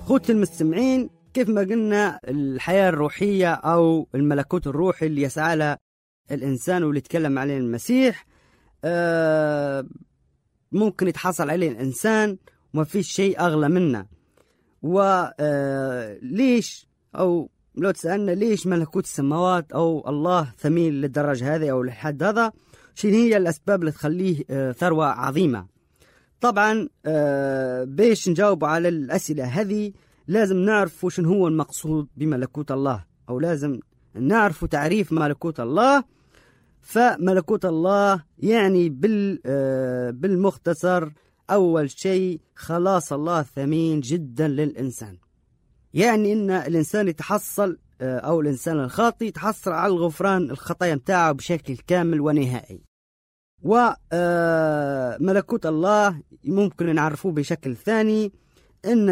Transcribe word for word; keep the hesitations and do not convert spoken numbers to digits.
خوت المستمعين، كيف ما قلنا الحياة الروحية أو الملكوت الروحي اللي يسعى له الإنسان واللي يتكلم عليه المسيح آه ممكن يتحصل عليه الإنسان وما فيش شيء أغلى منه. وليش أو لو تسألنا ليش ملكوت السماوات أو الله ثمين للدرجة هذه أو للحد هذا، شنو هي الأسباب اللي تخليه آه ثروة عظيمة؟ طبعا آه باش نجاوب على الأسئلة هذه لازم نعرف وش هو المقصود بملكوت الله، أو لازم نعرف تعريف ملكوت الله. فملكوت الله يعني بال آه بالمختصر أول شيء خلاص الله ثمين جدا للإنسان، يعني إن الإنسان يتحصل آه أو الإنسان الخاطئ يتحصل على الغفران الخطايا متاعه بشكل كامل ونهائي. وملكوت الله ممكن نعرفوه بشكل ثاني إن